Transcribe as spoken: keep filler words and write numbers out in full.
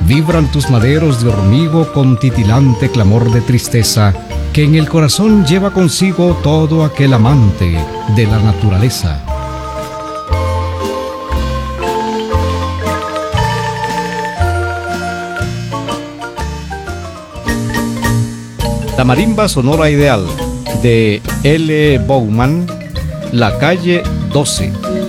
vibran tus maderos de hormigo con titilante clamor de tristeza que en el corazón lleva consigo todo aquel amante de la naturaleza. La marimba sonora ideal de L. Bowman, La calle doce.